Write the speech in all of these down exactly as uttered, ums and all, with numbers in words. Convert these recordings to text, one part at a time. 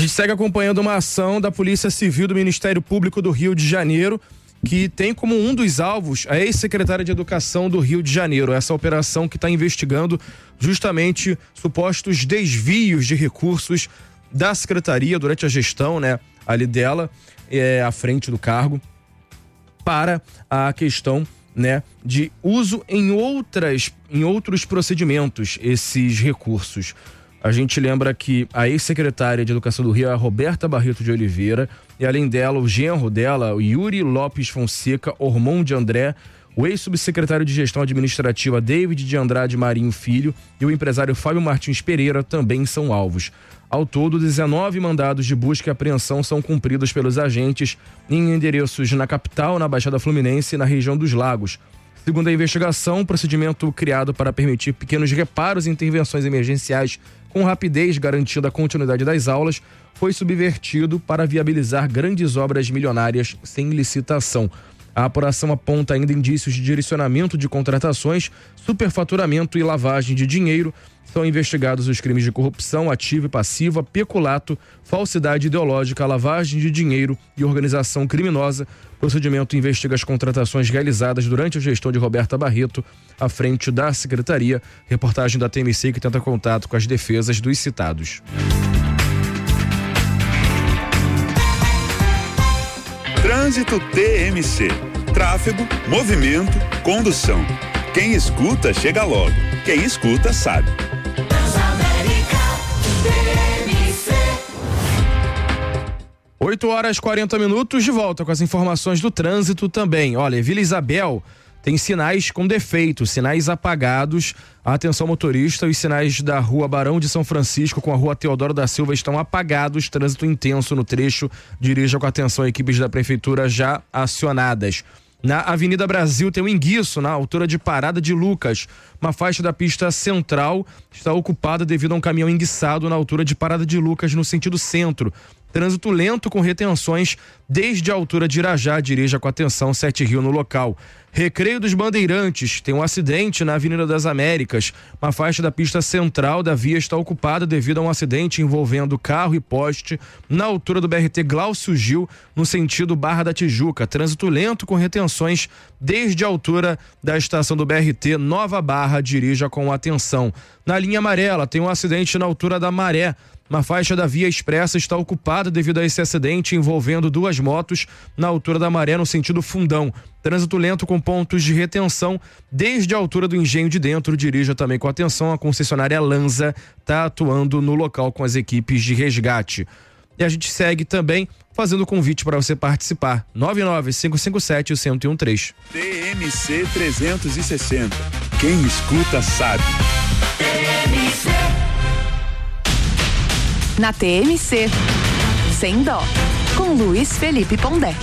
gente segue acompanhando uma ação da Polícia Civil do Ministério Público do Rio de Janeiro, que tem como um dos alvos a ex-secretária de Educação do Rio de Janeiro. Essa operação que está investigando justamente supostos desvios de recursos da secretaria durante a gestão, né, ali dela, é, à frente do cargo, para a questão, né, de uso em outras, em outros procedimentos, esses recursos. A gente lembra que a ex-secretária de Educação do Rio é a Roberta Barreto de Oliveira, e além dela, o genro dela, o Yuri Lopes Fonseca Ormond de André, o ex-subsecretário de Gestão Administrativa David de Andrade Marinho Filho e o empresário Fábio Martins Pereira também são alvos. Ao todo, dezenove mandados de busca e apreensão são cumpridos pelos agentes em endereços na capital, na Baixada Fluminense e na região dos Lagos. Segundo a investigação, o procedimento criado para permitir pequenos reparos e intervenções emergenciais com rapidez, garantindo a continuidade das aulas, foi subvertido para viabilizar grandes obras milionárias sem licitação. A apuração aponta ainda indícios de direcionamento de contratações, superfaturamento e lavagem de dinheiro. São investigados os crimes de corrupção ativa e passiva, peculato, falsidade ideológica, lavagem de dinheiro e organização criminosa. O procedimento investiga as contratações realizadas durante a gestão de Roberta Barreto à frente da secretaria. Reportagem da T M C que tenta contato com as defesas dos citados. Trânsito T M C. Tráfego, movimento, condução. Quem escuta, chega logo. Quem escuta, sabe. oito horas e quarenta minutos, de volta com as informações do trânsito também. Olha, Vila Isabel tem sinais com defeito, sinais apagados. Atenção motorista, os sinais da rua Barão de São Francisco com a rua Teodoro da Silva estão apagados, trânsito intenso no trecho. Dirija com atenção, equipes da prefeitura já acionadas. Na Avenida Brasil tem um enguiço na altura de Parada de Lucas. Uma faixa da pista central está ocupada devido a um caminhão enguiçado na altura de Parada de Lucas no sentido centro. Trânsito lento com retenções desde a altura de Irajá. Dirija com atenção, Sete Rio no local. Recreio dos Bandeirantes, tem um acidente na Avenida das Américas. Uma faixa da pista central da via está ocupada devido a um acidente envolvendo carro e poste na altura do B R T Glaucio Gil, no sentido Barra da Tijuca. Trânsito lento com retenções desde a altura da estação do B R T Nova Barra. Dirija com atenção. Na linha amarela, tem um acidente na altura da Maré. Uma faixa da Via Expressa está ocupada devido a esse acidente envolvendo duas motos na altura da Maré, no sentido Fundão. Trânsito lento com pontos de retenção desde a altura do Engenho de Dentro. Dirija também com atenção. A concessionária Lanza está atuando no local com as equipes de resgate. E a gente segue também fazendo convite para você participar. nove nove cinco cinco sete, um zero um três. T M C trezentos e sessenta. Quem escuta sabe. T M C. Na T M C, Sem Dó, com Luiz Felipe Pondé.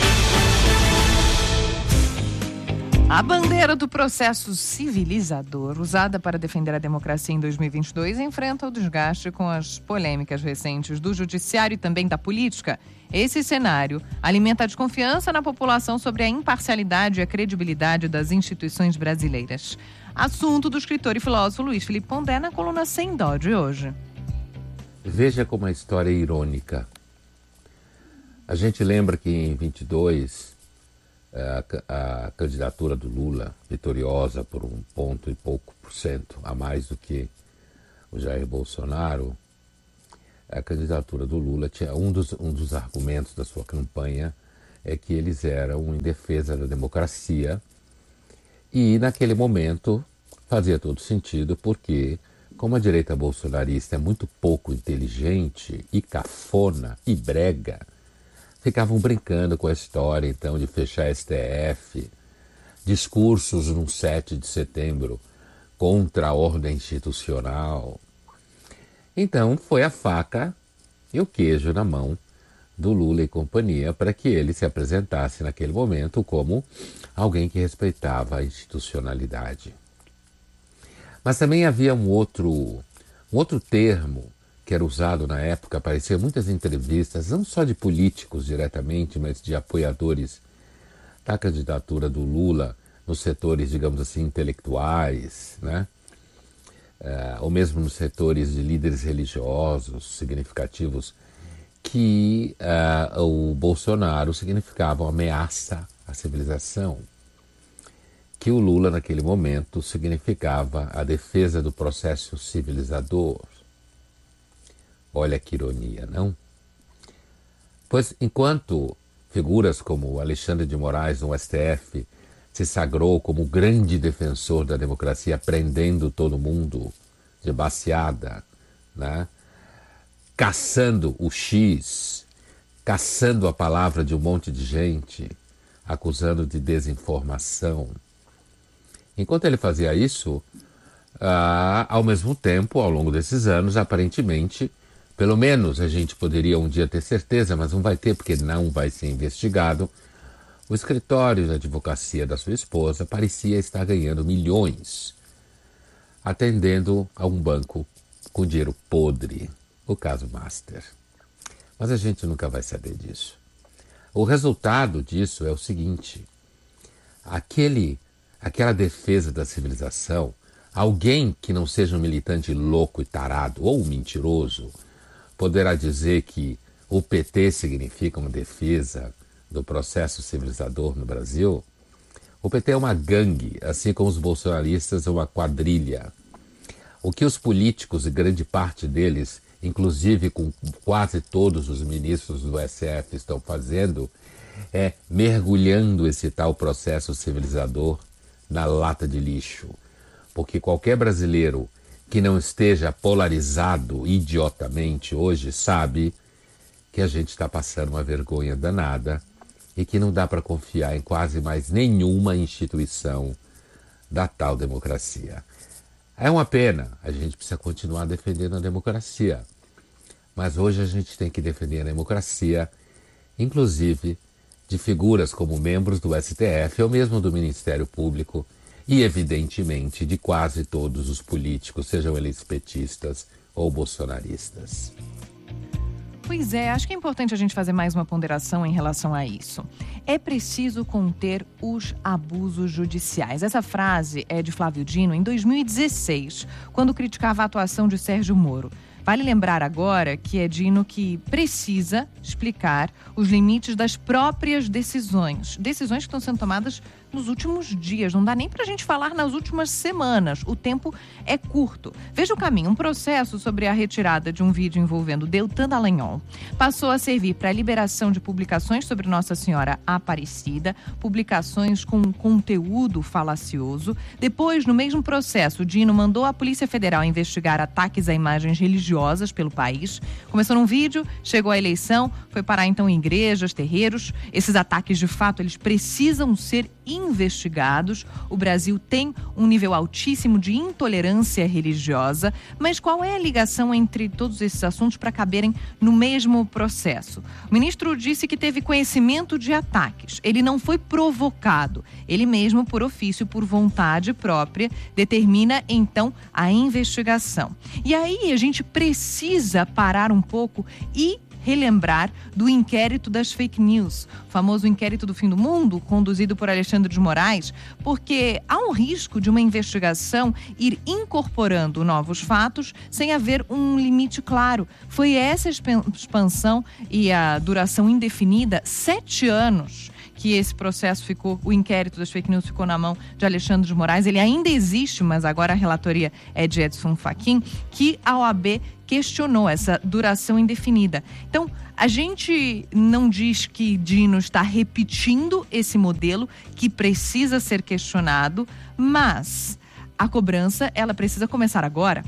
A bandeira do processo civilizador, usada para defender a democracia em dois mil e vinte e dois, enfrenta o desgaste com as polêmicas recentes do judiciário e também da política. Esse cenário alimenta a desconfiança na população sobre a imparcialidade e a credibilidade das instituições brasileiras. Assunto do escritor e filósofo Luiz Felipe Pondé na coluna Sem Dó de hoje. Veja como a história é irônica. A gente lembra que em vinte e dois, a, a candidatura do Lula, vitoriosa por um ponto e pouco por cento, a mais do que o Jair Bolsonaro, a candidatura do Lula tinha um dos, um dos argumentos da sua campanha é que eles eram em defesa da democracia, e naquele momento fazia todo sentido, porque como a direita bolsonarista é muito pouco inteligente e cafona e brega, ficavam brincando com a história, então, de fechar S T F, discursos no sete de setembro contra a ordem institucional. Então, foi a faca e o queijo na mão do Lula e companhia para que ele se apresentasse naquele momento como alguém que respeitava a institucionalidade. Mas também havia um outro, um outro termo que era usado na época, aparecia em muitas entrevistas, não só de políticos diretamente, mas de apoiadores da candidatura do Lula nos setores, digamos assim, intelectuais, né? É, ou mesmo nos setores de líderes religiosos significativos que uh, o Bolsonaro significava uma ameaça à civilização, que o Lula, naquele momento, significava a defesa do processo civilizador. Olha que ironia, não? Pois, enquanto figuras como Alexandre de Moraes, no S T F, se sagrou como grande defensor da democracia, prendendo todo mundo de baseada, né? Caçando o X, caçando a palavra de um monte de gente, acusando de desinformação. Enquanto ele fazia isso, ah, ao mesmo tempo, ao longo desses anos, aparentemente, pelo menos a gente poderia um dia ter certeza, mas não vai ter porque não vai ser investigado, o escritório de advocacia da sua esposa parecia estar ganhando milhões, atendendo a um banco com dinheiro podre, o caso Master. Mas a gente nunca vai saber disso. O resultado disso é o seguinte: aquele, aquela defesa da civilização, alguém que não seja um militante louco e tarado ou um mentiroso, poderá dizer que o P T significa uma defesa do processo civilizador no Brasil. O P T é uma gangue, assim como os bolsonaristas é uma quadrilha. O que os políticos, e grande parte deles, inclusive com quase todos os ministros do S T F, estão fazendo, é mergulhando esse tal processo civilizador na lata de lixo. Porque qualquer brasileiro que não esteja polarizado idiotamente hoje sabe que a gente está passando uma vergonha danada e que não dá para confiar em quase mais nenhuma instituição da tal democracia. É uma pena, a gente precisa continuar defendendo a democracia, mas hoje a gente tem que defender a democracia, inclusive de figuras como membros do S T F ou mesmo do Ministério Público e, evidentemente, de quase todos os políticos, sejam eles petistas ou bolsonaristas. Pois é, acho que é importante a gente fazer mais uma ponderação em relação a isso. É preciso conter os abusos judiciais. Essa frase é de Flávio Dino em dois mil e dezesseis, quando criticava a atuação de Sérgio Moro. Vale lembrar agora que é Dino que precisa explicar os limites das próprias decisões. Decisões que estão sendo tomadas nos últimos dias. Não dá nem para a gente falar nas últimas semanas. O tempo é curto. Veja o caminho. Um processo sobre a retirada de um vídeo envolvendo Deltan Dallagnol passou a servir para a liberação de publicações sobre Nossa Senhora Aparecida, publicações com conteúdo falacioso. Depois, no mesmo processo, Dino mandou a Polícia Federal investigar ataques a imagens religiosas pelo país. Começou num vídeo, chegou à eleição, foi parar então em igrejas, terreiros. Esses ataques, de fato, eles precisam ser investigados. O Brasil tem um nível altíssimo de intolerância religiosa, mas qual é a ligação entre todos esses assuntos para caberem no mesmo processo? O ministro disse que teve conhecimento de ataques. Ele não foi provocado. Ele mesmo, por ofício, por vontade própria, determina então a investigação. E aí a gente precisa parar um pouco e relembrar do inquérito das fake news, o famoso inquérito do fim do mundo, conduzido por Alexandre de Moraes, porque há um risco de uma investigação ir incorporando novos fatos sem haver um limite claro. Foi essa expansão e a duração indefinida, sete anos, que esse processo ficou, o inquérito das fake news ficou na mão de Alexandre de Moraes. Ele ainda existe, mas agora a relatoria é de Edson Fachin, que a O A B questionou essa duração indefinida. Então, a gente não diz que Dino está repetindo esse modelo que precisa ser questionado, mas a cobrança, ela precisa começar agora.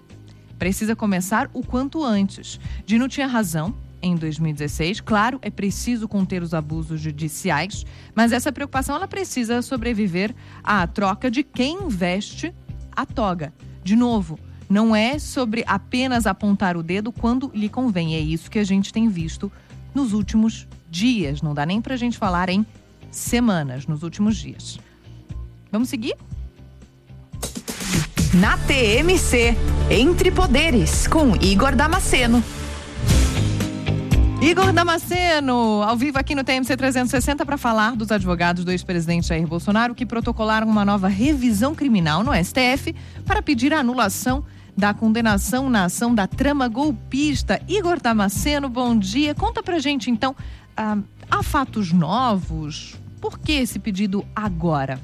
Precisa começar o quanto antes. Dino tinha razão em dois mil e dezesseis. Claro, é preciso conter os abusos judiciais, mas essa preocupação ela precisa sobreviver à troca de quem veste a toga. De novo, não é sobre apenas apontar o dedo quando lhe convém. É isso que a gente tem visto nos últimos dias. Não dá nem pra gente falar em semanas, nos últimos dias. Vamos seguir? Na T M C, Entre Poderes, com Igor Damasceno. Igor Damasceno, ao vivo aqui no T M C trezentos e sessenta para falar dos advogados do ex-presidente Jair Bolsonaro que protocolaram uma nova revisão criminal no S T F para pedir a anulação da condenação na ação da trama golpista. Igor Damasceno, bom dia. Conta pra gente, então, ah, há fatos novos? Por que esse pedido agora?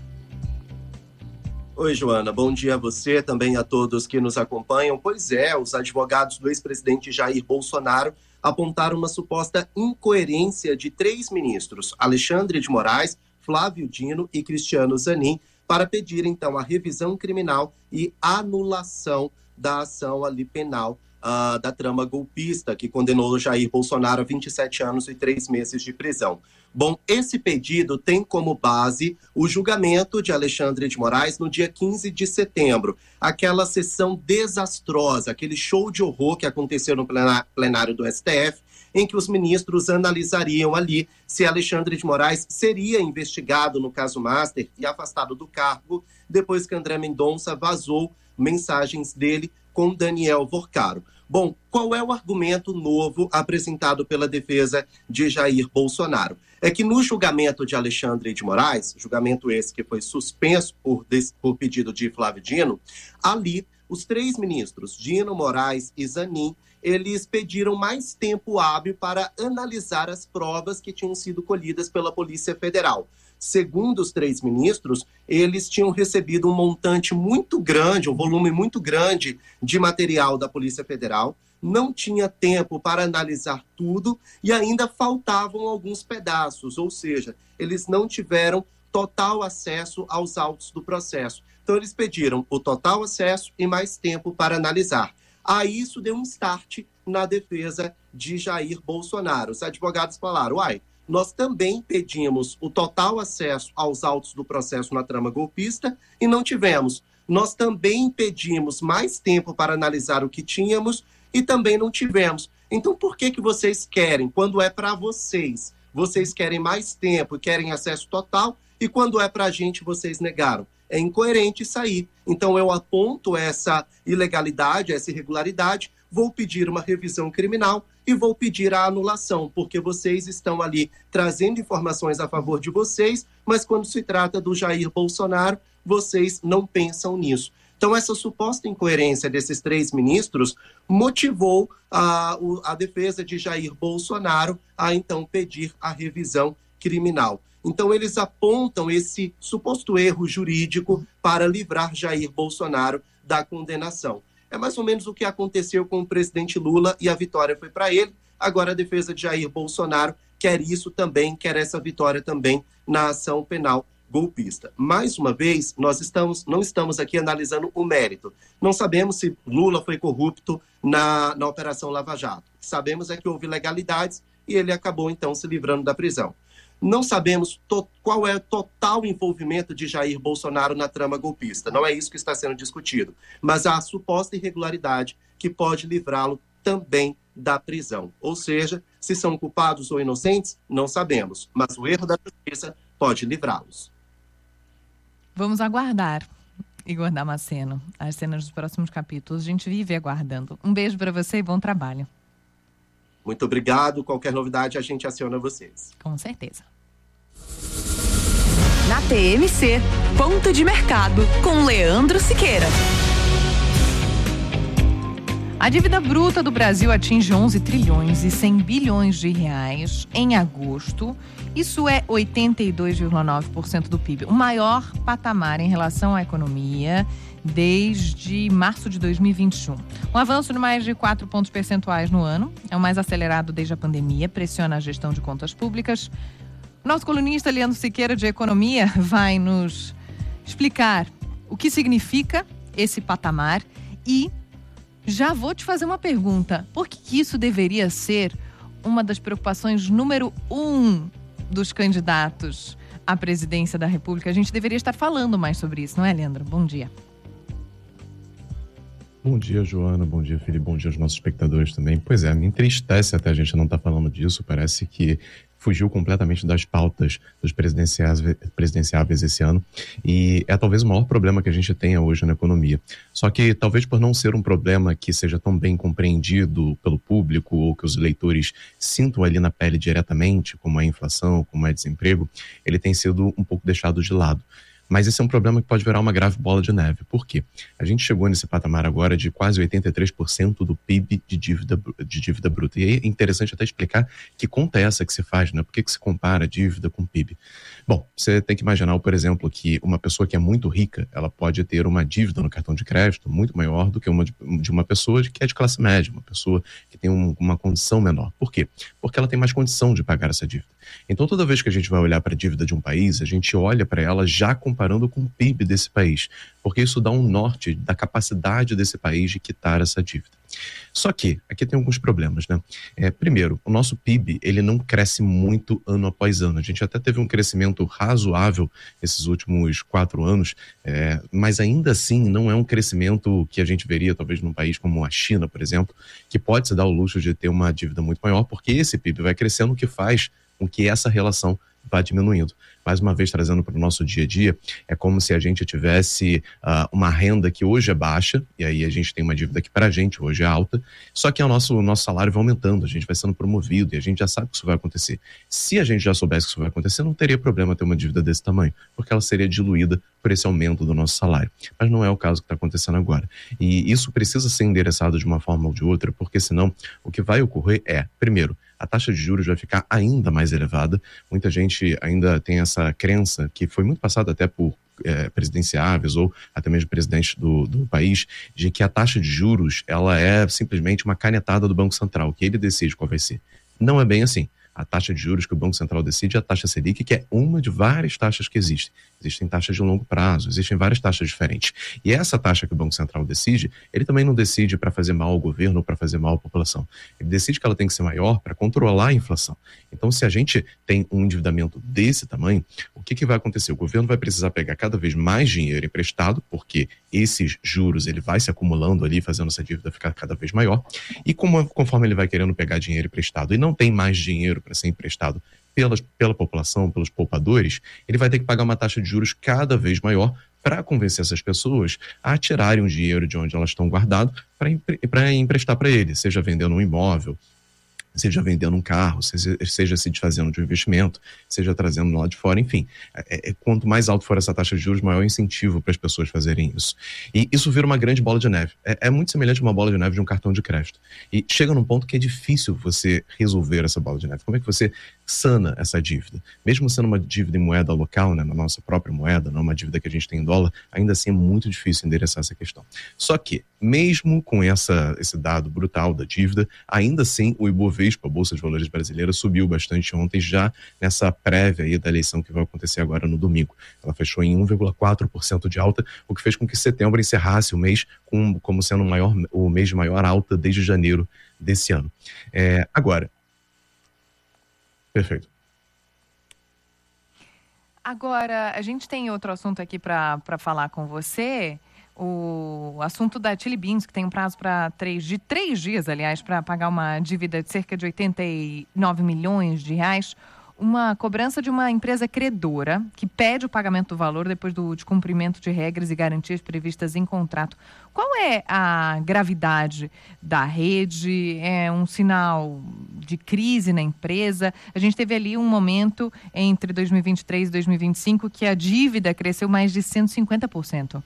Oi, Joana. Bom dia a você, também a todos que nos acompanham. Pois é, os advogados do ex-presidente Jair Bolsonaro apontaram uma suposta incoerência de três ministros, Alexandre de Moraes, Flávio Dino e Cristiano Zanin, para pedir, então, a revisão criminal e anulação da ação ali penal uh, da trama golpista, que condenou Jair Bolsonaro a vinte e sete anos e três meses de prisão. Bom, esse pedido tem como base o julgamento de Alexandre de Moraes no dia quinze de setembro. Aquela sessão desastrosa, aquele show de horror que aconteceu no plenário do S T F, em que os ministros analisariam ali se Alexandre de Moraes seria investigado no caso Master e afastado do cargo, depois que André Mendonça vazou mensagens dele com Daniel Vorcaro. Bom, qual é o argumento novo apresentado pela defesa de Jair Bolsonaro? É que no julgamento de Alexandre de Moraes, julgamento esse que foi suspenso por, por pedido de Flávio Dino, ali os três ministros, Dino, Moraes e Zanin, eles pediram mais tempo hábil para analisar as provas que tinham sido colhidas pela Polícia Federal. Segundo os três ministros, eles tinham recebido um montante muito grande, um volume muito grande de material da Polícia Federal, não tinha tempo para analisar tudo e ainda faltavam alguns pedaços, ou seja, eles não tiveram total acesso aos autos do processo. Então, eles pediram o total acesso e mais tempo para analisar. Aí isso deu um start na defesa de Jair Bolsonaro. Os advogados falaram, uai, nós também pedimos o total acesso aos autos do processo na trama golpista e não tivemos. Nós também pedimos mais tempo para analisar o que tínhamos e também não tivemos. Então, por que que vocês querem, quando é para vocês, vocês querem mais tempo e querem acesso total, e quando é para a gente, vocês negaram? É incoerente isso aí. Então, eu aponto essa ilegalidade, essa irregularidade, vou pedir uma revisão criminal e vou pedir a anulação, porque vocês estão ali trazendo informações a favor de vocês, mas quando se trata do Jair Bolsonaro, vocês não pensam nisso. Então, essa suposta incoerência desses três ministros motivou a, a defesa de Jair Bolsonaro a, então, pedir a revisão criminal. Então, eles apontam esse suposto erro jurídico para livrar Jair Bolsonaro da condenação. É mais ou menos o que aconteceu com o presidente Lula e a vitória foi para ele. Agora a defesa de Jair Bolsonaro quer isso também, quer essa vitória também na ação penal golpista. Mais uma vez, nós estamos, não estamos aqui analisando o mérito. Não sabemos se Lula foi corrupto na, na Operação Lava Jato. Sabemos é que houve ilegalidades e ele acabou, então, se livrando da prisão. Não sabemos to- qual é o total envolvimento de Jair Bolsonaro na trama golpista. Não é isso que está sendo discutido. Mas há a suposta irregularidade que pode livrá-lo também da prisão. Ou seja, se são culpados ou inocentes, não sabemos. Mas o erro da justiça pode livrá-los. Vamos aguardar, Igor Damasceno, as cenas dos próximos capítulos. A gente vive aguardando. Um beijo para você e bom trabalho. Muito obrigado. Qualquer novidade, a gente aciona vocês. Com certeza. Na T M C, Ponto de Mercado, com Leandro Siqueira. A dívida bruta do Brasil atinge onze trilhões e cem bilhões de reais em agosto. Isso é oitenta e dois vírgula nove por cento do P I B, o maior patamar em relação à economia desde março de dois mil e vinte e um. Um avanço de mais de quatro pontos percentuais no ano, é o mais acelerado desde a pandemia, pressiona a gestão de contas públicas. O nosso colunista Leandro Siqueira, de Economia, vai nos explicar o que significa esse patamar e já vou te fazer uma pergunta. Por que isso deveria ser uma das preocupações número um dos candidatos à presidência da República? A gente deveria estar falando mais sobre isso, não é, Leandro? Bom dia. Bom dia, Joana. Bom dia, Felipe. Bom dia aos nossos espectadores também. Pois é, me entristece até a gente não estar falando disso. Parece que fugiu completamente das pautas dos presidenciais, presidenciáveis esse ano e é talvez o maior problema que a gente tenha hoje na economia. Só que talvez por não ser um problema que seja tão bem compreendido pelo público ou que os eleitores sintam ali na pele diretamente, como é a inflação, como é desemprego, ele tem sido um pouco deixado de lado. Mas esse é um problema que pode virar uma grave bola de neve. Por quê? A gente chegou nesse patamar agora de quase oitenta e três por cento do P I B de dívida, de dívida bruta. E é interessante até explicar que conta é essa que se faz, né? Por que que se compara dívida com P I B? Bom, você tem que imaginar, por exemplo, que uma pessoa que é muito rica, ela pode ter uma dívida no cartão de crédito muito maior do que uma de, de uma pessoa que é de classe média, uma pessoa que tem um, uma condição menor. Por quê? Porque ela tem mais condição de pagar essa dívida. Então, toda vez que a gente vai olhar para a dívida de um país, a gente olha para ela já comparando com o P I B desse país, porque isso dá um norte da capacidade desse país de quitar essa dívida. Só que, aqui tem alguns problemas, né? É, primeiro, o nosso P I B, ele não cresce muito ano após ano. A gente até teve um crescimento razoável esses últimos quatro anos, é, mas ainda assim não é um crescimento que a gente veria talvez num país como a China, por exemplo, que pode se dar o luxo de ter uma dívida muito maior, porque esse P I B vai crescendo, o que faz com que essa relação vá diminuindo. Mais uma vez, trazendo para o nosso dia a dia, é como se a gente tivesse uh, uma renda que hoje é baixa, e aí a gente tem uma dívida que para a gente hoje é alta, só que o nosso, o nosso salário vai aumentando, a gente vai sendo promovido, e a gente já sabe que isso vai acontecer. Se a gente já soubesse que isso vai acontecer, não teria problema ter uma dívida desse tamanho, porque ela seria diluída por esse aumento do nosso salário. Mas não é o caso que está acontecendo agora. E isso precisa ser endereçado de uma forma ou de outra, porque senão o que vai ocorrer é, primeiro, a taxa de juros vai ficar ainda mais elevada. Muita gente ainda tem essa crença, que foi muito passada até por é, presidenciáveis ou até mesmo presidentes do, do país, de que a taxa de juros ela é simplesmente uma canetada do Banco Central, que ele decide qual vai ser. Não é bem assim. A taxa de juros que o Banco Central decide é a taxa Selic, que é uma de várias taxas que existem. Existem taxas de longo prazo, existem várias taxas diferentes. E essa taxa que o Banco Central decide, ele também não decide para fazer mal ao governo ou para fazer mal à população. Ele decide que ela tem que ser maior para controlar a inflação. Então, se a gente tem um endividamento desse tamanho, o que, que vai acontecer? O governo vai precisar pegar cada vez mais dinheiro emprestado, porque esses juros ele vai se acumulando ali, fazendo essa dívida ficar cada vez maior. E como, conforme ele vai querendo pegar dinheiro emprestado e não tem mais dinheiro para ser emprestado pelas, pela população, pelos poupadores, ele vai ter que pagar uma taxa de juros cada vez maior para convencer essas pessoas a tirarem o dinheiro de onde elas estão guardado para empre, para emprestar para ele, seja vendendo um imóvel, seja vendendo um carro, seja, seja se desfazendo de um investimento, seja trazendo lá de fora, enfim. É, é, quanto mais alto for essa taxa de juros, maior o incentivo para as pessoas fazerem isso. E isso vira uma grande bola de neve. É, é muito semelhante a uma bola de neve de um cartão de crédito. E chega num ponto que é difícil você resolver essa bola de neve. Como é que você sana essa dívida? Mesmo sendo uma dívida em moeda local, né, na nossa própria moeda, não uma dívida que a gente tem em dólar, ainda assim é muito difícil endereçar essa questão. Só que, mesmo com essa, esse dado brutal da dívida, ainda assim o Ibovespa, a Bolsa de Valores brasileira, subiu bastante ontem, já nessa prévia aí da eleição que vai acontecer agora no domingo. Ela fechou em um vírgula quatro por cento de alta, o que fez com que setembro encerrasse o mês com, como sendo o, maior, o mês de maior alta desde janeiro desse ano. É, agora, perfeito. Agora, a gente tem outro assunto aqui para falar com você, o assunto da Chili Beans, que tem um prazo para três, de três dias, aliás, para pagar uma dívida de cerca de oitenta e nove milhões de reais, uma cobrança de uma empresa credora que pede o pagamento do valor depois do descumprimento de regras e garantias previstas em contrato. Qual é a gravidade da rede? É um sinal de crise na empresa? A gente teve ali um momento entre dois mil e vinte e três e dois mil e vinte e cinco que a dívida cresceu mais de cento e cinquenta por cento.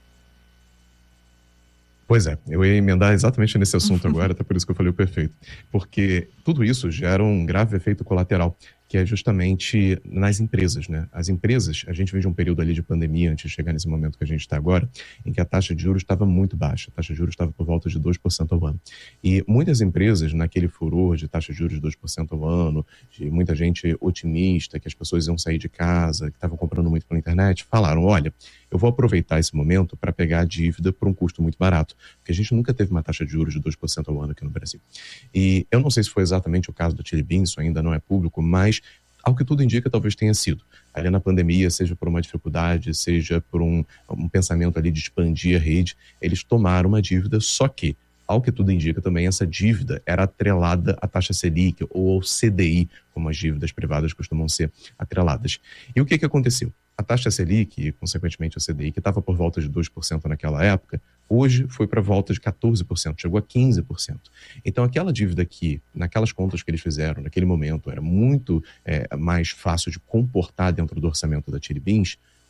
Pois é, eu ia emendar exatamente nesse assunto agora, até por isso que eu falei o perfeito. Porque tudo isso gera um grave efeito colateral, que é justamente nas empresas, né? As empresas, a gente vem de um período ali de pandemia, antes de chegar nesse momento que a gente está agora, em que a taxa de juros estava muito baixa, a taxa de juros estava por volta de dois por cento ao ano. E muitas empresas, naquele furor de taxa de juros de dois por cento ao ano, de muita gente otimista, que as pessoas iam sair de casa, que estavam comprando muito pela internet, falaram, olha, eu vou aproveitar esse momento para pegar a dívida por um custo muito barato, porque a gente nunca teve uma taxa de juros de dois por cento ao ano aqui no Brasil. E eu não sei se foi exatamente o caso da Chili Beans, isso ainda não é público, mas ao que tudo indica, talvez tenha sido. Ali na pandemia, seja por uma dificuldade, seja por um, um pensamento ali de expandir a rede, eles tomaram uma dívida, só que, ao que tudo indica também, essa dívida era atrelada à taxa Selic ou ao C D I, como as dívidas privadas costumam ser atreladas. E o que que aconteceu? A taxa Selic e, consequentemente, o C D I, que estava por volta de dois por cento naquela época, hoje foi para volta de quatorze por cento, chegou a quinze por cento. Então, aquela dívida que, naquelas contas que eles fizeram, naquele momento, era muito é, mais fácil de comportar dentro do orçamento da Chili Beans,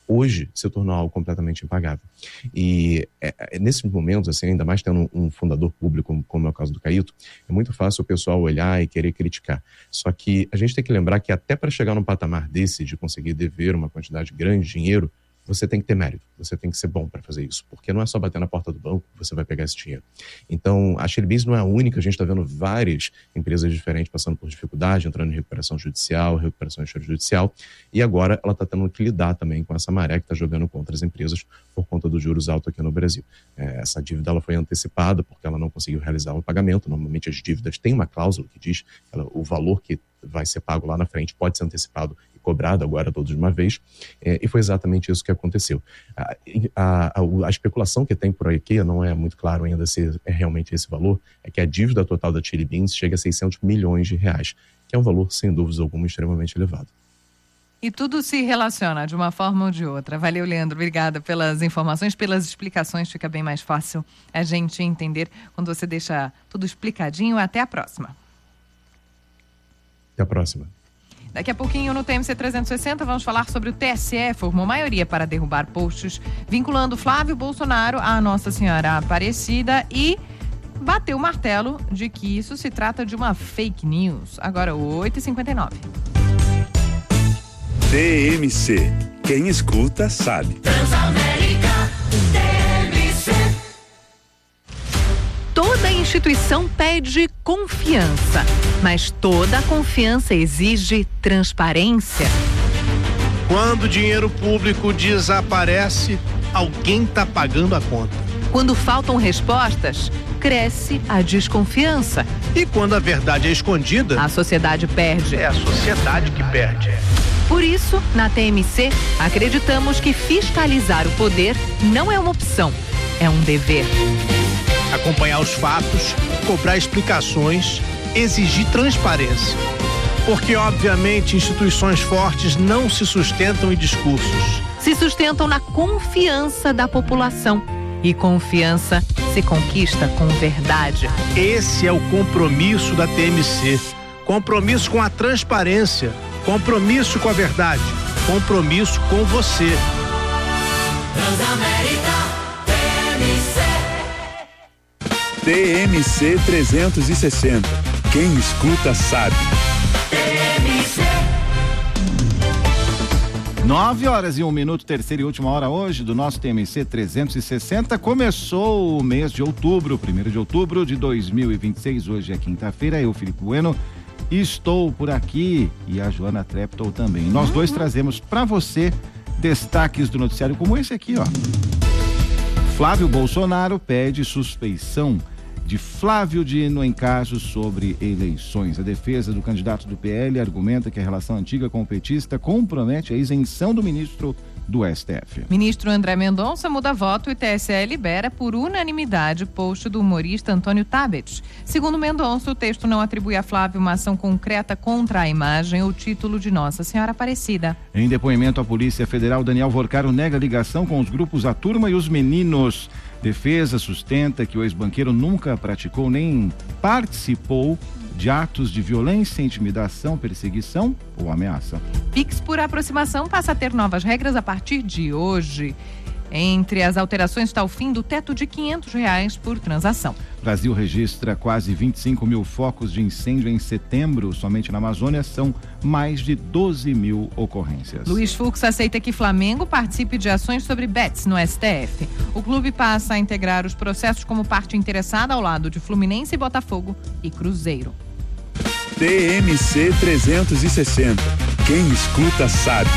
hoje se tornou algo completamente impagável. E é, é, nesses momentos, assim, ainda mais tendo um, um fundador público, como é o caso do Caíto, é muito fácil o pessoal olhar e querer criticar. Só que a gente tem que lembrar que até para chegar num patamar desse, de conseguir dever uma quantidade grande de dinheiro, você tem que ter mérito, você tem que ser bom para fazer isso, porque não é só bater na porta do banco que você vai pegar esse dinheiro. Então, a Chili Beans não é a única, a gente está vendo várias empresas diferentes passando por dificuldade, entrando em recuperação judicial, recuperação extrajudicial, e agora ela está tendo que lidar também com essa maré que está jogando contra as empresas por conta dos juros altos aqui no Brasil. É, essa dívida ela foi antecipada porque ela não conseguiu realizar o pagamento. Normalmente as dívidas têm uma cláusula que diz que ela, o valor que vai ser pago lá na frente pode ser antecipado e cobrado agora todos de uma vez, é, e foi exatamente isso que aconteceu. A, a, a, a especulação que tem por aqui, não é muito claro ainda se é realmente esse valor, é que a dívida total da Chili Beans chega a seiscentos milhões de reais, que é um valor, sem dúvidas alguma, extremamente elevado. E tudo se relaciona de uma forma ou de outra. Valeu, Leandro. Obrigada pelas informações, pelas explicações. Fica bem mais fácil a gente entender quando você deixa tudo explicadinho. Até a próxima. Até a próxima. Daqui a pouquinho no T M C trezentos e sessenta vamos falar sobre o T S E, formou maioria para derrubar posts vinculando Flávio Bolsonaro à Nossa Senhora Aparecida e bateu o martelo de que isso se trata de uma fake news. Agora oito e cinquenta e nove. T M C. Quem escuta sabe. Transamérica, T M C. Toda instituição pede confiança, mas toda confiança exige transparência. Quando o dinheiro público desaparece, alguém está pagando a conta. Quando faltam respostas, cresce a desconfiança. E quando a verdade é escondida, A sociedade perde. é a sociedade que perde. Por isso, na T M C, acreditamos que fiscalizar o poder não é uma opção, é um dever. Acompanhar os fatos, cobrar explicações, exigir transparência. Porque, obviamente, instituições fortes não se sustentam em discursos. Se sustentam na confiança da população. E confiança se conquista com verdade. Esse é o compromisso da T M C. Compromisso com a transparência, compromisso com a verdade, compromisso com você. Transamérica, T M C. T M C trezentos e sessenta. Quem escuta sabe. Nove horas e um minuto, terceira e última hora hoje do nosso T M C trezentos e sessenta. Começou o mês de outubro, primeiro de outubro de dois mil e vinte e seis. Hoje é quinta-feira. Eu, Felipe Bueno, estou por aqui e a Joana Treptow também. Nós dois trazemos para você destaques do noticiário como esse aqui, ó. Flávio Bolsonaro pede suspeição de Flávio Dino em casos sobre eleições. A defesa do candidato do P L argumenta que a relação antiga com o petista compromete a isenção do ministro do S T F. Ministro André Mendonça muda voto e T S E libera por unanimidade post do humorista Antônio Tabet. Segundo Mendonça, o texto não atribui a Flávio uma ação concreta contra a imagem ou título de Nossa Senhora Aparecida. Em depoimento à Polícia Federal, Daniel Vorcaro nega ligação com os grupos A Turma e os Meninos. Defesa sustenta que o ex-banqueiro nunca praticou nem participou de atos de violência, intimidação, perseguição ou ameaça. Pix por aproximação passa a ter novas regras a partir de hoje. Entre as alterações está o fim do teto de quinhentos reais por transação. Brasil registra quase vinte e cinco mil focos de incêndio em setembro. Somente na Amazônia são mais de doze mil ocorrências. Luiz Fux aceita que Flamengo participe de ações sobre bets no S T F. O clube passa a integrar os processos como parte interessada ao lado de Fluminense, Botafogo e Cruzeiro. T M C trezentos e sessenta. Quem escuta sabe.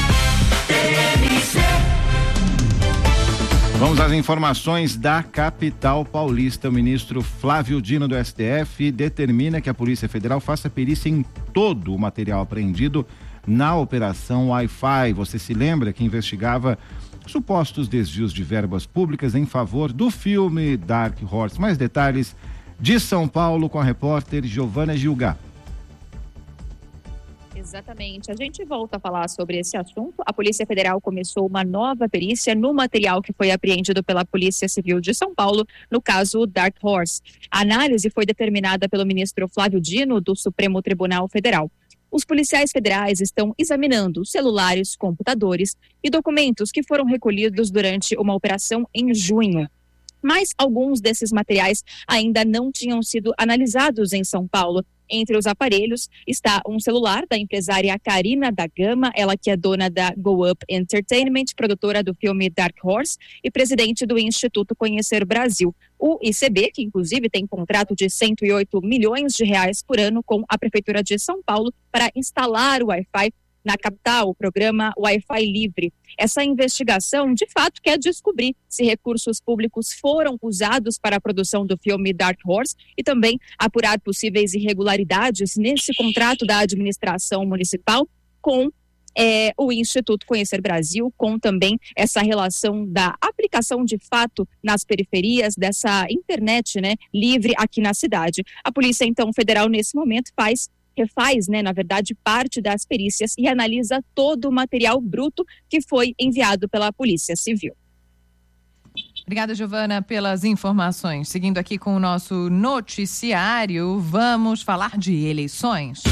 Vamos às informações da capital paulista. O ministro Flávio Dino do S T F determina que a Polícia Federal faça perícia em todo o material apreendido na Operação Wi-Fi. Você se lembra que investigava supostos desvios de verbas públicas em favor do filme Dark Horse. Mais detalhes de São Paulo com a repórter Giovana Gilgá. Exatamente. A gente volta a falar sobre esse assunto. A Polícia Federal começou uma nova perícia no material que foi apreendido pela Polícia Civil de São Paulo, no caso Dark Horse. A análise foi determinada pelo ministro Flávio Dino, do Supremo Tribunal Federal. Os policiais federais estão examinando celulares, computadores e documentos que foram recolhidos durante uma operação em junho. Mas alguns desses materiais ainda não tinham sido analisados em São Paulo. Entre os aparelhos está um celular da empresária Karina da Gama, ela que é dona da Go Up Entertainment, produtora do filme Dark Horse e presidente do Instituto Conhecer Brasil. O I C B, que inclusive tem contrato de cento e oito milhões de reais por ano com a Prefeitura de São Paulo para instalar o Wi-Fi na capital, o programa Wi-Fi Livre. Essa investigação, de fato, quer descobrir se recursos públicos foram usados para a produção do filme Dark Horse e também apurar possíveis irregularidades nesse contrato da administração municipal com é, o Instituto Conhecer Brasil, com também essa relação da aplicação de fato nas periferias dessa internet, né, livre aqui na cidade. A Polícia, então, Federal, nesse momento, faz refaz, né, na verdade, parte das perícias e analisa todo o material bruto que foi enviado pela Polícia Civil. Obrigada, Giovana, pelas informações. Seguindo aqui com o nosso noticiário, vamos falar de eleições.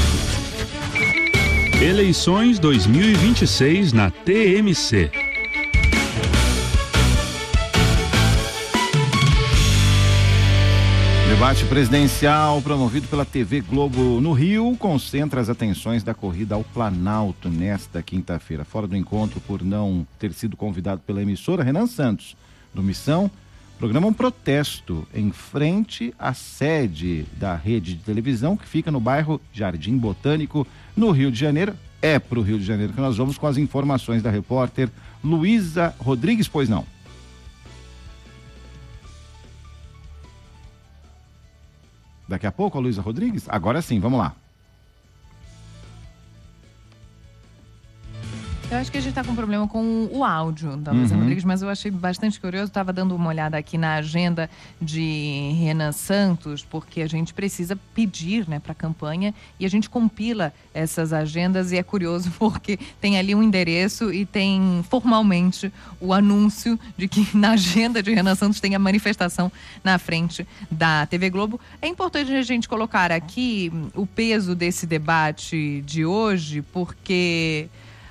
Eleições dois mil e vinte e seis na T M C. Debate presidencial promovido pela T V Globo no Rio concentra as atenções da corrida ao Planalto nesta quinta-feira. Fora do encontro por não ter sido convidado pela emissora, Renan Santos, do Missão, programa um protesto em frente à sede da rede de televisão que fica no bairro Jardim Botânico, no Rio de Janeiro. É para o Rio de Janeiro que nós vamos com as informações da repórter Luísa Rodrigues, pois não? Daqui a pouco a Luísa Rodrigues? Agora sim, vamos lá. Eu acho que a gente está com um problema com o áudio da Luísa Uhum. Rodrigues, mas eu achei bastante curioso. Estava dando uma olhada aqui na agenda de Renan Santos, porque a gente precisa pedir, né, para a campanha e a gente compila essas agendas e é curioso porque tem ali um endereço e tem formalmente o anúncio de que na agenda de Renan Santos tem a manifestação na frente da T V Globo. É importante a gente colocar aqui o peso desse debate de hoje, porque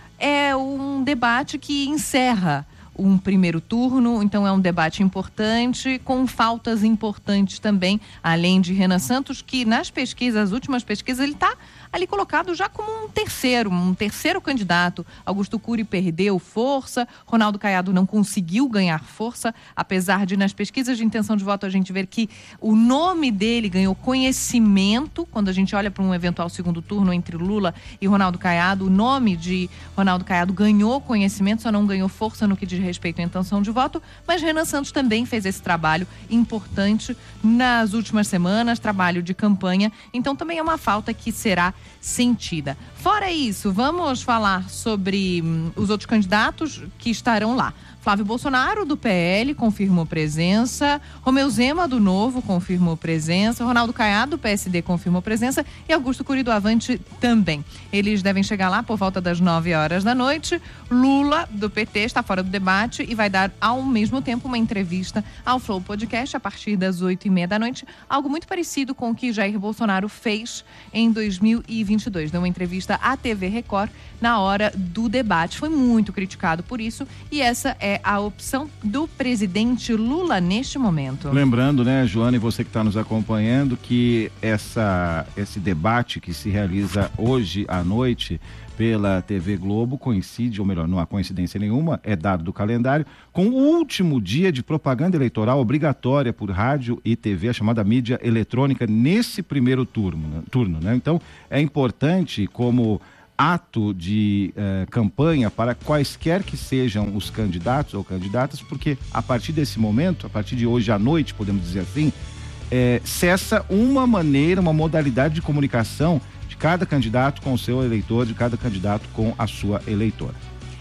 é um debate que encerra um primeiro turno, então é um debate importante, com faltas importantes também, além de Renan Santos, que nas pesquisas, as últimas pesquisas, ele está ali colocado já como um terceiro, um terceiro candidato. Augusto Cury perdeu força, Ronaldo Caiado não conseguiu ganhar força, apesar de nas pesquisas de intenção de voto a gente ver que o nome dele ganhou conhecimento, quando a gente olha para um eventual segundo turno entre Lula e Ronaldo Caiado, o nome de Ronaldo Caiado ganhou conhecimento, só não ganhou força no que diz respeito à intenção de voto, mas Renan Santos também fez esse trabalho importante nas últimas semanas, trabalho de campanha, então também é uma falta que será sentida. Fora isso, vamos falar sobre hum, os outros candidatos que estarão lá. Flávio Bolsonaro, do P L, confirmou presença. Romeu Zema, do Novo, confirmou presença. Ronaldo Caiado, do P S D, confirmou presença. E Augusto Cury, do Avante, também. Eles devem chegar lá por volta das nove horas da noite. Lula, do P T, está fora do debate e vai dar, ao mesmo tempo, uma entrevista ao Flow Podcast a partir das oito e meia da noite. Algo muito parecido com o que Jair Bolsonaro fez em dois mil e vinte e dois. Deu uma entrevista à T V Record na hora do debate. Foi muito criticado por isso e essa é a opção do presidente Lula neste momento. Lembrando, né, Joana, e você que está nos acompanhando, que essa, esse debate que se realiza hoje à noite pela T V Globo coincide, ou melhor, não há coincidência nenhuma, é dado do calendário, com o último dia de propaganda eleitoral obrigatória por rádio e T V, a chamada mídia eletrônica, nesse primeiro turno, né? turno, né? Então, é importante como ato de eh, campanha para quaisquer que sejam os candidatos ou candidatas, porque a partir desse momento, a partir de hoje à noite, podemos dizer assim, eh, cessa uma maneira, uma modalidade de comunicação de cada candidato com o seu eleitor, de cada candidato com a sua eleitora. E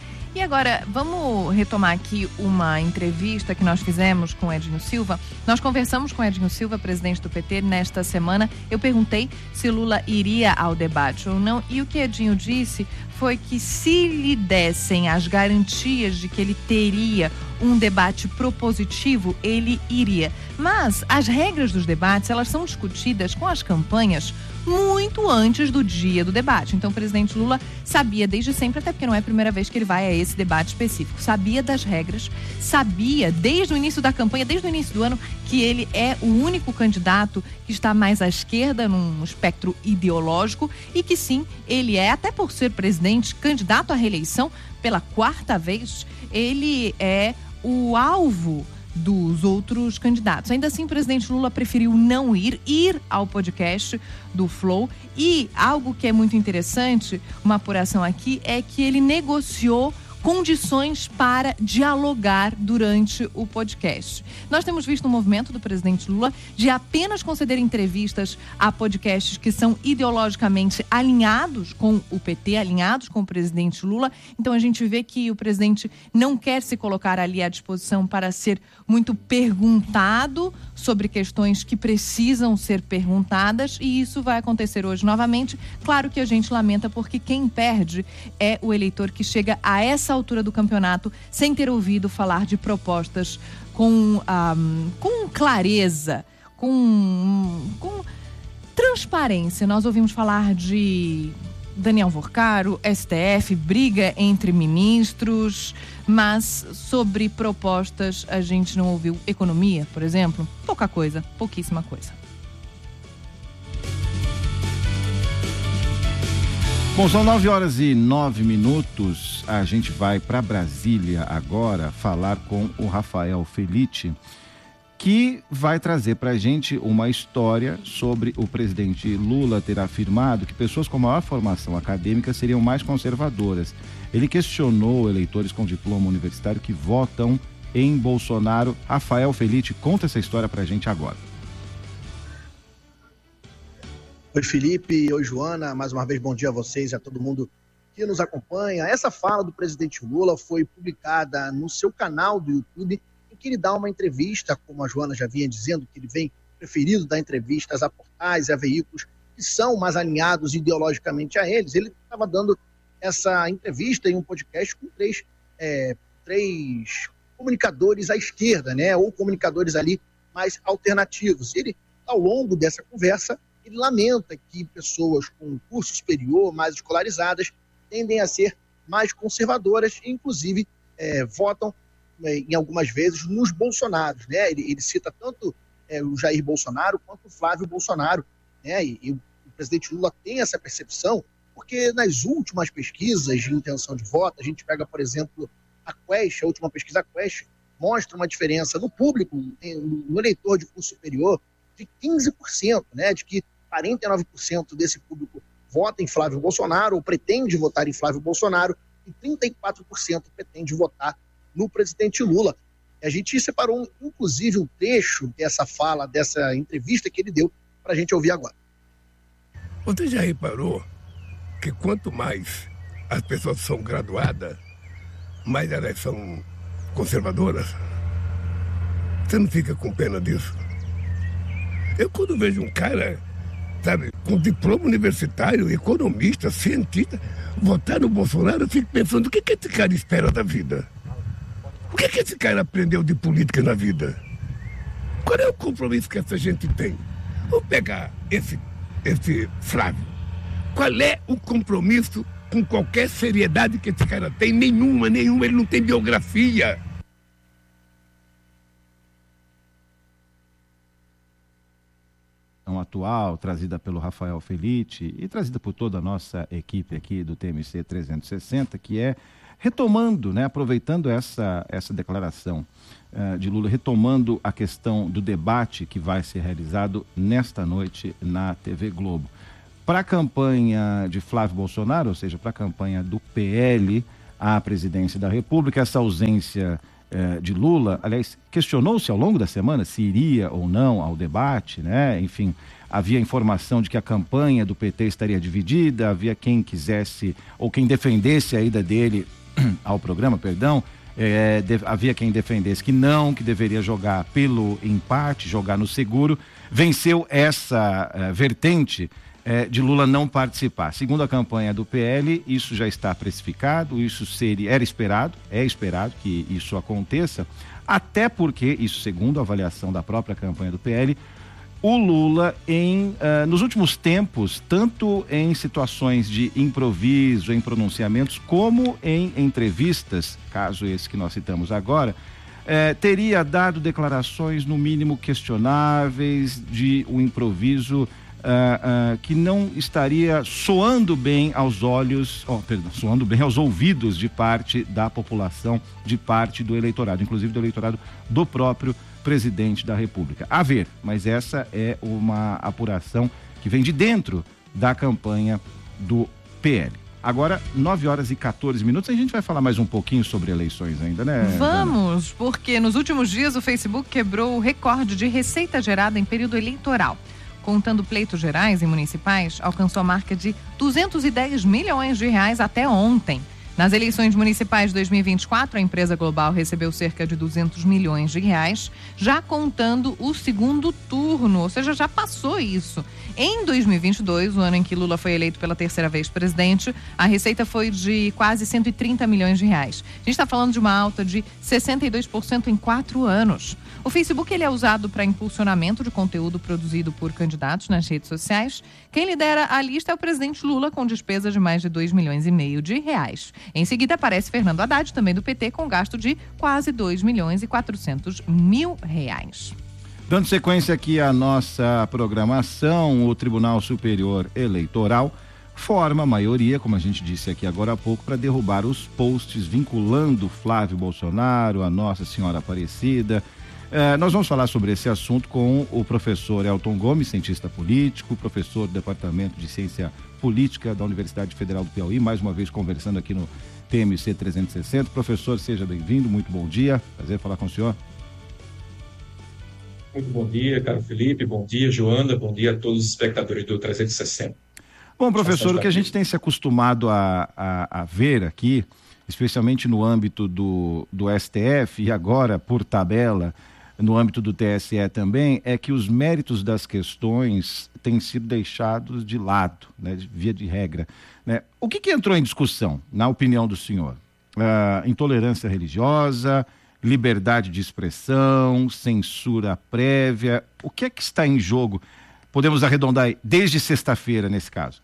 agora, vamos retomar aqui uma entrevista que nós fizemos com o Edinho Silva. Nós conversamos com o Edinho Silva, presidente do P T, nesta semana. Eu perguntei se Lula iria ao debate ou não, e o que Edinho disse foi que se lhe dessem as garantias de que ele teria um debate propositivo, ele iria. Mas as regras dos debates, elas são discutidas com as campanhas muito antes do dia do debate. Então o presidente Lula sabia desde sempre, até porque não é a primeira vez que ele vai a esse debate específico, sabia das regras, sabia desde o início da campanha, desde o início do ano, que ele é o único candidato que está mais à esquerda num espectro ideológico e que sim, ele é, até por ser presidente, candidato à reeleição pela quarta vez, ele é o alvo dos outros candidatos. Ainda assim, o presidente Lula preferiu não ir, ir ao podcast do Flow. E algo que é muito interessante, uma apuração aqui, é que ele negociou condições para dialogar durante o podcast. Nós temos visto um movimento do presidente Lula de apenas conceder entrevistas a podcasts que são ideologicamente alinhados com o P T, alinhados com o presidente Lula. Então a gente vê que o presidente não quer se colocar ali à disposição para ser muito perguntado sobre questões que precisam ser perguntadas, e isso vai acontecer hoje novamente. Claro que a gente lamenta, porque quem perde é o eleitor que chega a essa altura do campeonato sem ter ouvido falar de propostas com, um, com clareza, com, com transparência. Nós ouvimos falar de Daniel Vorcaro, S T F, briga entre ministros, mas sobre propostas a gente não ouviu. Economia, por exemplo, pouca coisa, pouquíssima coisa. Bom, são nove horas e nove minutos. A gente vai para Brasília agora falar com o Rafael Felitti, que vai trazer para a gente uma história sobre o presidente Lula ter afirmado que pessoas com maior formação acadêmica seriam mais conservadoras. Ele questionou eleitores com diploma universitário que votam em Bolsonaro. Rafael Felitti, conta essa história para a gente agora. Oi, Felipe. Oi, Joana. Mais uma vez, bom dia a vocês e a todo mundo que nos acompanha. Essa fala do presidente Lula foi publicada no seu canal do YouTube, em que ele dá uma entrevista, como a Joana já vinha dizendo, que ele vem preferido dar entrevistas a portais e a veículos que são mais alinhados ideologicamente a eles. Ele estava dando essa entrevista em um podcast com três, é, três comunicadores à esquerda, né? Ou comunicadores ali mais alternativos. Ele, ao longo dessa conversa, ele lamenta que pessoas com curso superior, mais escolarizadas, tendem a ser mais conservadoras e, inclusive, é, votam, é, em algumas vezes, nos Bolsonaros, né? Ele, ele cita tanto é, o Jair Bolsonaro quanto o Flávio Bolsonaro, né? E, e o presidente Lula tem essa percepção, porque nas últimas pesquisas de intenção de voto, a gente pega, por exemplo, a Quest, a última pesquisa Quest, mostra uma diferença no público, no eleitor de curso superior, de quinze por cento, né? De que quarenta e nove por cento desse público vota em Flávio Bolsonaro, ou pretende votar em Flávio Bolsonaro, e trinta e quatro por cento pretende votar no presidente Lula. A gente separou, inclusive, um trecho dessa fala, dessa entrevista que ele deu, para a gente ouvir agora. Você já reparou que quanto mais as pessoas são graduadas, mais elas são conservadoras? Você não fica com pena disso? Eu, quando vejo um cara, sabe, com diploma universitário, economista, cientista, votar no Bolsonaro, eu fico pensando, o que, que esse cara espera da vida? O que, que esse cara aprendeu de política na vida? Qual é o compromisso que essa gente tem? Vamos pegar esse, esse Flávio. Qual é o compromisso com qualquer seriedade que esse cara tem? Nenhuma, nenhuma, ele não tem biografia. Atual, trazida pelo Rafael Felitti e trazida por toda a nossa equipe aqui do T M C trezentos e sessenta, que é retomando, né, aproveitando essa, essa declaração uh, de Lula, retomando a questão do debate que vai ser realizado nesta noite na T V Globo. Para a campanha de Flávio Bolsonaro, ou seja, para a campanha do P L à presidência da República, essa ausência eh, de Lula, aliás, questionou-se ao longo da semana se iria ou não ao debate, né? Enfim, havia informação de que a campanha do P T estaria dividida, havia quem quisesse ou quem defendesse a ida dele ao programa, perdão, é, de, havia quem defendesse que não, que deveria jogar pelo empate, jogar no seguro. Venceu essa uh, vertente uh, de Lula não participar. Segundo a campanha do P L, isso já está precificado, isso seria, era esperado, é esperado que isso aconteça, até porque, isso segundo a avaliação da própria campanha do P L, o Lula, em, uh, nos últimos tempos, tanto em situações de improviso, em pronunciamentos, como em entrevistas, caso esse que nós citamos agora, uh, teria dado declarações, no mínimo, questionáveis, de um improviso uh, uh, que não estaria soando bem aos olhos, oh, perdão, soando bem aos ouvidos de parte da população, de parte do eleitorado, inclusive do eleitorado do próprio presidente da República. A ver, mas essa é uma apuração que vem de dentro da campanha do P L. Agora, nove horas e quatorze minutos, a gente vai falar mais um pouquinho sobre eleições ainda, né? Vamos, porque nos últimos dias o Facebook quebrou o recorde de receita gerada em período eleitoral. Contando pleitos gerais e municipais, alcançou a marca de duzentos e dez milhões de reais até ontem. Nas eleições municipais de dois mil e vinte e quatro, a empresa global recebeu cerca de duzentos milhões de reais, já contando o segundo turno, ou seja, já passou isso. Em dois mil e vinte e dois, o ano em que Lula foi eleito pela terceira vez presidente, a receita foi de quase cento e trinta milhões de reais. A gente está falando de uma alta de sessenta e dois por cento em quatro anos. O Facebook ele é usado para impulsionamento de conteúdo produzido por candidatos nas redes sociais. Quem lidera a lista é o presidente Lula, com despesa de mais de dois milhões e meio de reais. Em seguida aparece Fernando Haddad, também do P T, com gasto de quase dois milhões e quatrocentos mil reais. Dando sequência aqui à nossa programação, o Tribunal Superior Eleitoral forma a maioria, como a gente disse aqui agora há pouco, para derrubar os posts vinculando Flávio Bolsonaro a Nossa Senhora Aparecida. É, nós vamos falar sobre esse assunto com o professor Elton Gomes, cientista político, professor do Departamento de Ciência Política da Universidade Federal do Piauí, mais uma vez conversando aqui no T M C trezentos e sessenta. Professor, seja bem-vindo, muito bom dia, prazer falar com o senhor. Muito bom dia, caro Felipe, bom dia, Joana, bom dia a todos os espectadores do trezentos e sessenta. Bom, professor, o que a gente tem se acostumado a, a, a ver aqui, especialmente no âmbito do, do S T F e agora, por tabela, no âmbito do T S E também, é que os méritos das questões têm sido deixados de lado, né, de, via de regra. Né? O que, que entrou em discussão, na opinião do senhor? Uh, intolerância religiosa, liberdade de expressão, censura prévia, o que é que está em jogo? Podemos arredondar desde sexta-feira nesse caso.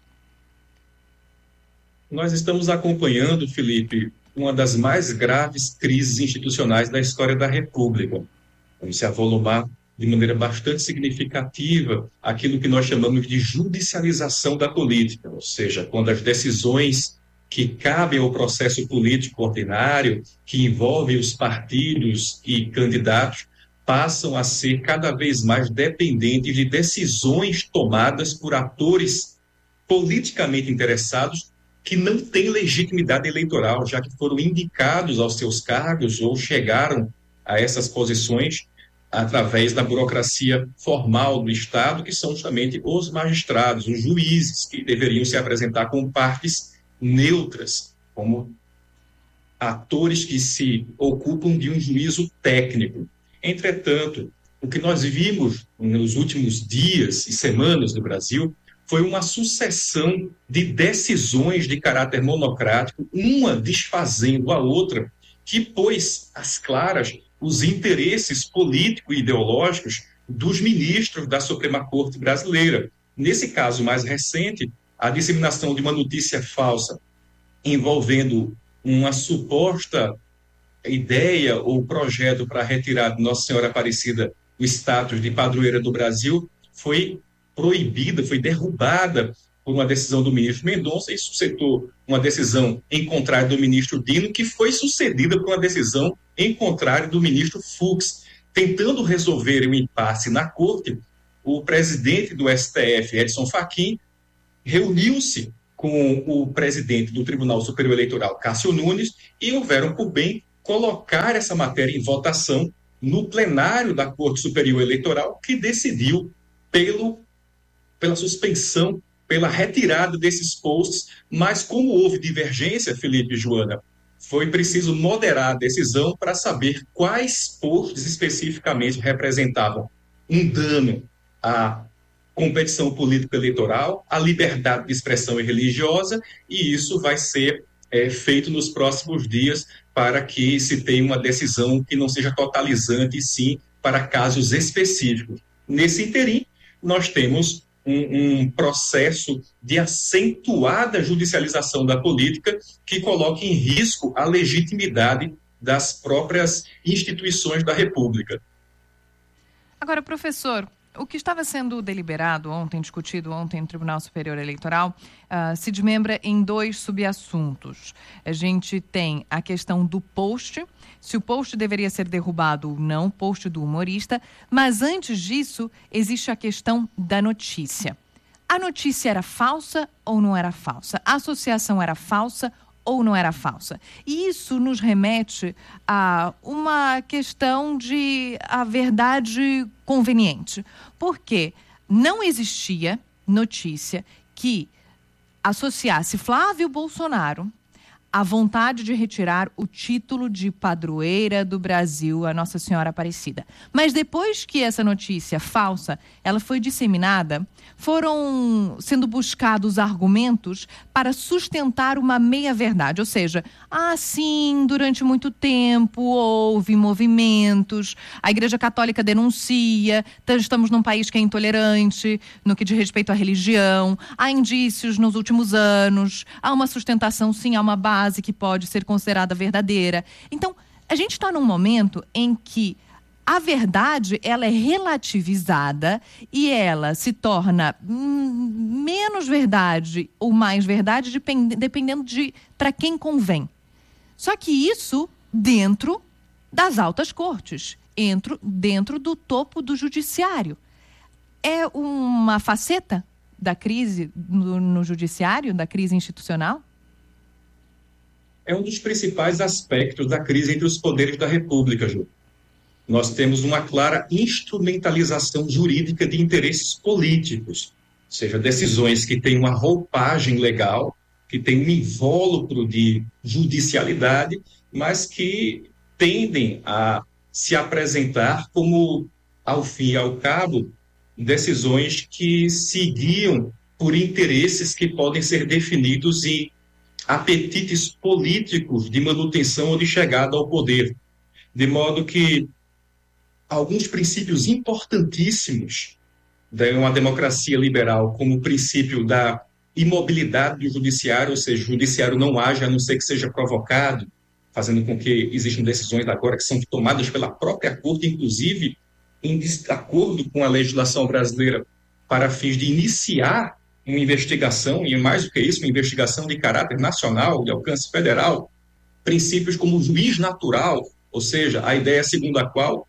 Nós estamos acompanhando, Felipe, uma das mais graves crises institucionais da história da República. Vamos se avolumar de maneira bastante significativa aquilo que nós chamamos de judicialização da política, ou seja, quando as decisões que cabem ao processo político ordinário, que envolvem os partidos e candidatos, passam a ser cada vez mais dependentes de decisões tomadas por atores politicamente interessados que não têm legitimidade eleitoral, já que foram indicados aos seus cargos ou chegaram a essas posições através da burocracia formal do Estado, que são justamente os magistrados, os juízes, que deveriam se apresentar como partes neutras, como atores que se ocupam de um juízo técnico. Entretanto, o que nós vimos nos últimos dias e semanas no Brasil foi uma sucessão de decisões de caráter monocrático, uma desfazendo a outra, que pôs às claras os interesses políticos e ideológicos dos ministros da Suprema Corte brasileira. Nesse caso mais recente, a disseminação de uma notícia falsa envolvendo uma suposta ideia ou projeto para retirar de Nossa Senhora Aparecida o status de padroeira do Brasil foi proibida, foi derrubada por uma decisão do ministro Mendonça e suscitou uma decisão em contrário do ministro Dino, que foi sucedida por uma decisão em contrário do ministro Fux. Tentando resolver o impasse na corte, o presidente do S T F, Edson Fachin, reuniu-se com o presidente do Tribunal Superior Eleitoral, Cássio Nunes, e houveram por bem colocar essa matéria em votação no plenário da Corte Superior Eleitoral, que decidiu pelo, pela suspensão, pela retirada desses posts, mas como houve divergência, Felipe e Joana, foi preciso moderar a decisão para saber quais postos especificamente representavam um dano à competição política eleitoral, à liberdade de expressão religiosa, e isso vai ser é, feito nos próximos dias para que se tenha uma decisão que não seja totalizante, e sim para casos específicos. Nesse interim, nós temos um, um processo de acentuada judicialização da política que coloca em risco a legitimidade das próprias instituições da República. Agora, professor, o que estava sendo deliberado ontem, discutido ontem no Tribunal Superior Eleitoral, uh, se desmembra em dois subassuntos. A gente tem a questão do post, se o post deveria ser derrubado ou não, post do humorista, mas antes disso, existe a questão da notícia. A notícia era falsa ou não era falsa? A associação era falsa ou não era falsa? E isso nos remete a uma questão de a verdade conveniente, porque não existia notícia que associasse Flávio Bolsonaro à vontade de retirar o título de padroeira do Brasil a Nossa Senhora Aparecida. Mas depois que essa notícia falsa ela foi disseminada, foram sendo buscados argumentos para sustentar uma meia-verdade, ou seja, ah, sim, durante muito tempo houve movimentos, a Igreja Católica denuncia, estamos num país que é intolerante no que diz respeito à religião, há indícios nos últimos anos, há uma sustentação, sim, há uma base que pode ser considerada verdadeira. Então, a gente está num momento em que a verdade, ela é relativizada e ela se torna hum, menos verdade ou mais verdade depend, dependendo de para quem convém. Só que isso dentro das altas cortes, dentro, dentro do topo do judiciário. É uma faceta da crise no, no judiciário, da crise institucional? É um dos principais aspectos da crise entre os poderes da República, Ju. Nós temos uma clara instrumentalização jurídica de interesses políticos, ou seja, decisões que têm uma roupagem legal, que têm um invólucro de judicialidade, mas que tendem a se apresentar como, ao fim e ao cabo, decisões que se guiam por interesses que podem ser definidos em apetites políticos de manutenção ou de chegada ao poder. De modo que alguns princípios importantíssimos de uma democracia liberal, como o princípio da imobilidade do judiciário, ou seja, o judiciário não age a não ser que seja provocado, fazendo com que existam decisões agora que são tomadas pela própria corte, inclusive em desacordo com a legislação brasileira, para fins de iniciar uma investigação, e mais do que isso, uma investigação de caráter nacional, de alcance federal, princípios como o juiz natural, ou seja, a ideia segundo a qual,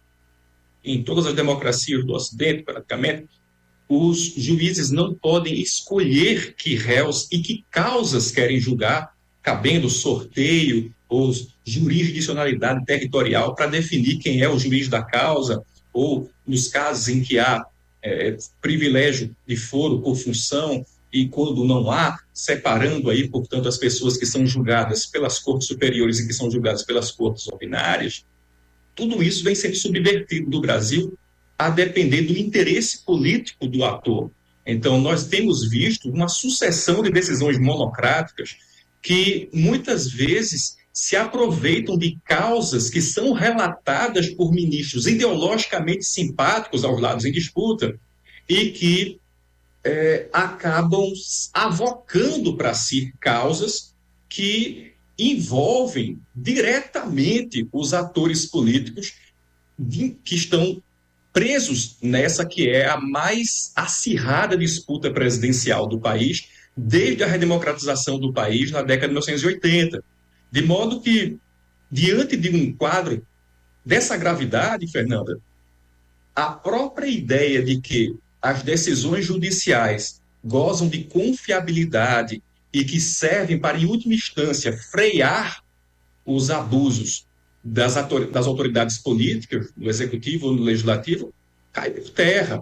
em todas as democracias do Ocidente, praticamente, os juízes não podem escolher que réus e que causas querem julgar, cabendo sorteio ou jurisdicionalidade territorial para definir quem é o juiz da causa, ou nos casos em que há é, privilégio de foro por função, e quando não há, separando aí, portanto, as pessoas que são julgadas pelas cortes superiores e que são julgadas pelas cortes ordinárias. Tudo isso vem sendo subvertido do Brasil a depender do interesse político do ator. Então, nós temos visto uma sucessão de decisões monocráticas que, muitas vezes, se aproveitam de causas que são relatadas por ministros ideologicamente simpáticos aos lados em disputa e que é, acabam avocando para si causas que envolvem diretamente os atores políticos que estão presos nessa que é a mais acirrada disputa presidencial do país desde a redemocratização do país na década de mil novecentos e oitenta. De modo que, diante de um quadro dessa gravidade, Fernanda, a própria ideia de que as decisões judiciais gozam de confiabilidade e que servem para, em última instância, frear os abusos das, das autoridades políticas, do executivo ou do legislativo, cai por terra.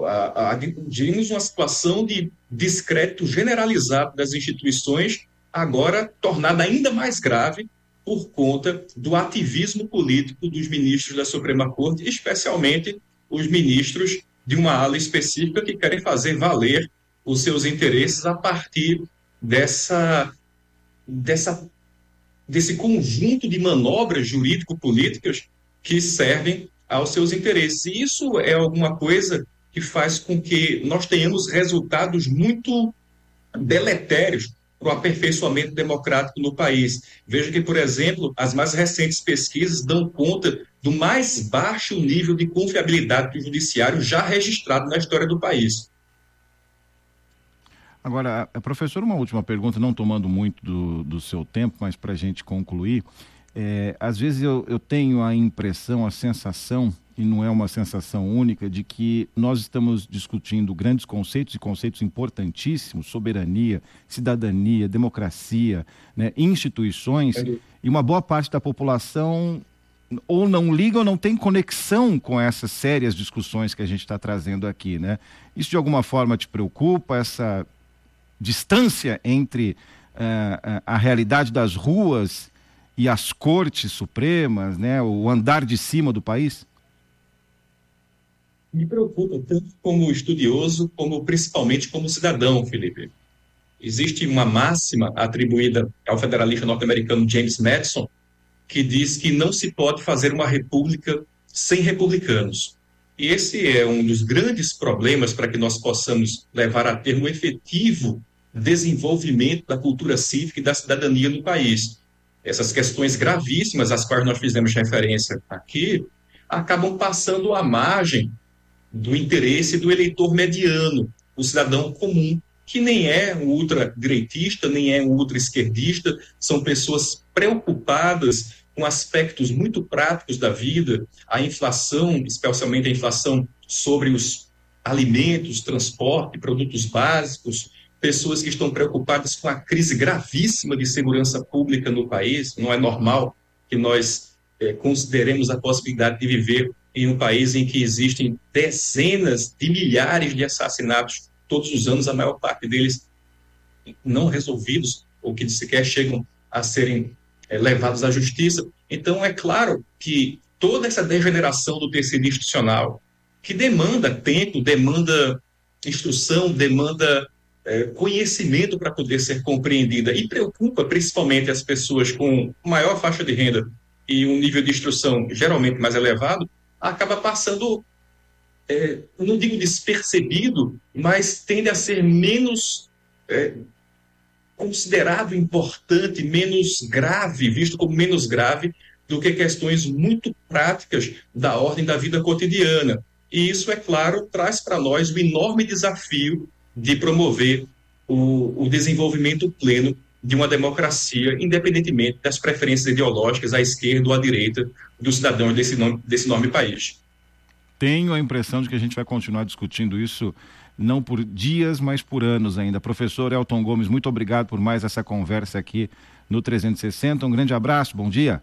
Diríamos uma situação de descrédito generalizado das instituições, agora tornada ainda mais grave por conta do ativismo político dos ministros da Suprema Corte, especialmente os ministros de uma ala específica que querem fazer valer os seus interesses a partir dessa, dessa, desse conjunto de manobras jurídico-políticas que servem aos seus interesses. E isso é alguma coisa que faz com que nós tenhamos resultados muito deletérios para o aperfeiçoamento democrático no país. Veja que, por exemplo, as mais recentes pesquisas dão conta do mais baixo nível de confiabilidade do judiciário já registrado na história do país. Agora, professor, uma última pergunta, não tomando muito do, do seu tempo, mas para a gente concluir. É, às vezes eu, eu tenho a impressão, a sensação, e não é uma sensação única, de que nós estamos discutindo grandes conceitos e conceitos importantíssimos, soberania, cidadania, democracia, né, instituições, é. E uma boa parte da população ou não liga ou não tem conexão com essas sérias discussões que a gente está trazendo aqui, né? Isso de alguma forma te preocupa, essa distância entre uh, a realidade das ruas e as cortes supremas, né, o andar de cima do país? Me preocupa tanto como estudioso, como principalmente como cidadão, Felipe. Existe uma máxima atribuída ao federalista norte-americano James Madison, que diz que não se pode fazer uma república sem republicanos. E esse é um dos grandes problemas para que nós possamos levar a termo um efetivo desenvolvimento da cultura cívica e da cidadania no país. Essas questões gravíssimas às quais nós fizemos referência aqui acabam passando à margem do interesse do eleitor mediano, o cidadão comum, que nem é um ultradireitista, nem é um ultraesquerdista, são pessoas preocupadas com aspectos muito práticos da vida, a inflação, especialmente a inflação sobre os alimentos, transporte, produtos básicos, pessoas que estão preocupadas com a crise gravíssima de segurança pública no país. Não é normal que nós eh, consideremos a possibilidade de viver em um país em que existem dezenas de milhares de assassinatos todos os anos, a maior parte deles não resolvidos, ou que sequer chegam a serem é, levados à justiça. Então, é claro que toda essa degeneração do tecido institucional, que demanda tempo, demanda instrução, demanda é, conhecimento para poder ser compreendida, e preocupa principalmente as pessoas com maior faixa de renda e um nível de instrução geralmente mais elevado, acaba passando, é, não digo despercebido, mas tende a ser menos é, considerado importante, menos grave, visto como menos grave do que questões muito práticas da ordem da vida cotidiana. E isso, é claro, traz para nós o enorme desafio de promover o, o desenvolvimento pleno de uma democracia, independentemente das preferências ideológicas à esquerda ou à direita dos cidadãos desse, nome, desse enorme país. Tenho a impressão de que a gente vai continuar discutindo isso, não por dias, mas por anos ainda. Professor Elton Gomes, muito obrigado por mais essa conversa aqui no trezentos e sessenta. Um grande abraço, bom dia.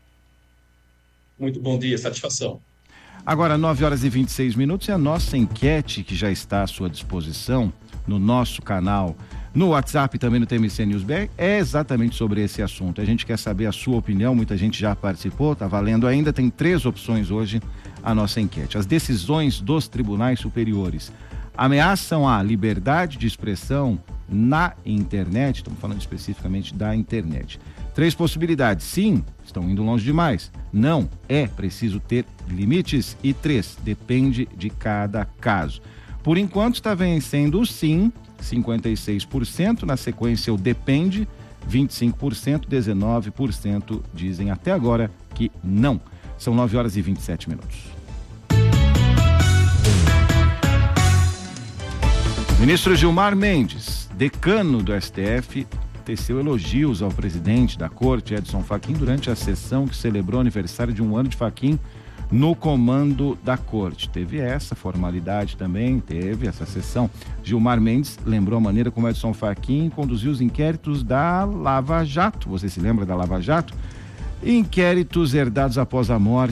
Muito bom dia, satisfação. Agora, nove horas e vinte e seis minutos, e a nossa enquete, que já está à sua disposição no nosso canal, no WhatsApp e também no T M C News B R, é exatamente sobre esse assunto. A gente quer saber a sua opinião, muita gente já participou, está valendo ainda, tem três opções hoje a nossa enquete. As decisões dos tribunais superiores ameaçam a liberdade de expressão na internet, estamos falando especificamente da internet. Três possibilidades: sim, estão indo longe demais; não, é preciso ter limites; e três, depende de cada caso. Por enquanto está vencendo o sim, cinquenta e seis por cento, na sequência o depende, vinte e cinco por cento, dezenove por cento dizem até agora que não. São nove horas e vinte e sete minutos. Ministro Gilmar Mendes, decano do S T F, teceu elogios ao presidente da corte, Edson Fachin, durante a sessão que celebrou o aniversário de um ano de Fachin no comando da corte. Teve essa formalidade também, teve essa sessão. Gilmar Mendes lembrou a maneira como Edson Fachin conduziu os inquéritos da Lava Jato. Você se lembra da Lava Jato? Inquéritos herdados após a morte